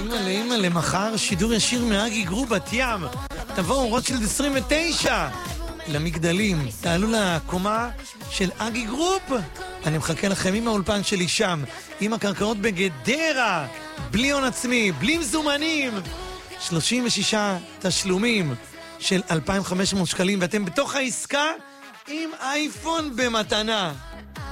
אימא, למחר שידור ישיר מאגי גרופ בת ים. תבואו, רוטשילד 29 למגדלים, תעלו לקומה של אגי גרופ. אני מחכה לכם עם האולפן שלי שם, עם הקרקעות בגדרה, בלי הון עצמי, בלי מזומנים, 36 תשלומים של 2,500 שקלים, ואתם בתוך העסקה עם אייפון במתנה.